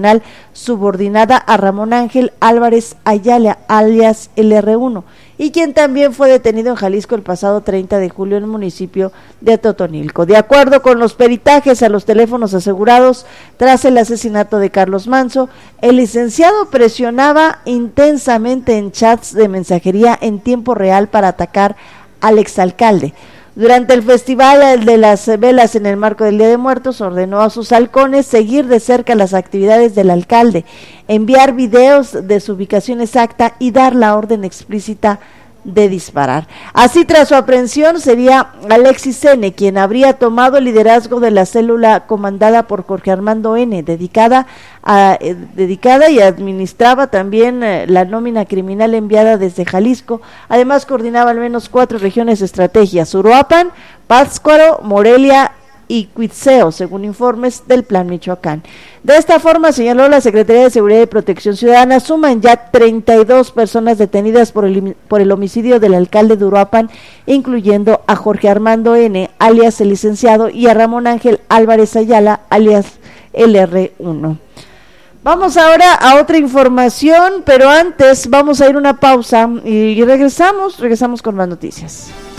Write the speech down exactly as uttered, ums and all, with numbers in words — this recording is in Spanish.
institucional subordinada a Ramón Ángel Álvarez Ayala, alias el erre uno, y quien también fue detenido en Jalisco el pasado treinta de julio en el municipio de Totonilco. De acuerdo con los peritajes a los teléfonos asegurados tras el asesinato de Carlos Manzo, el licenciado presionaba intensamente en chats de mensajería en tiempo real para atacar al exalcalde. Durante el festival de las velas en el marco del Día de Muertos, ordenó a sus halcones seguir de cerca las actividades del alcalde, enviar videos de su ubicación exacta y dar la orden explícita de disparar. Así, tras su aprehensión, sería Alexis N. quien habría tomado el liderazgo de la célula comandada por Jorge Armando N., dedicada a, eh, dedicada y administraba también eh, la nómina criminal enviada desde Jalisco. Además, coordinaba al menos cuatro regiones de estrategias: Uruapan, Pátzcuaro, Morelia y Cuitzeo, según informes del Plan Michoacán. De esta forma, señaló la Secretaría de Seguridad y Protección Ciudadana, suman ya treinta y dos personas detenidas por el, por el homicidio del alcalde de Uruapan, incluyendo a Jorge Armando N., alias el licenciado, y a Ramón Ángel Álvarez Ayala, alias el erre uno. Vamos ahora a otra información, pero antes vamos a ir a una pausa y regresamos, regresamos con más noticias.